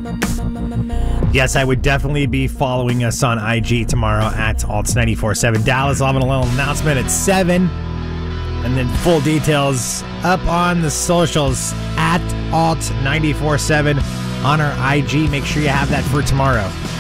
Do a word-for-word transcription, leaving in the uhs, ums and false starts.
Yes, I would definitely be following us on I G tomorrow at Alts nine four seven Dallas. I'll have a little announcement at seven. And then full details up on the socials at Alt nine four seven on our I G. Make sure you have that for tomorrow.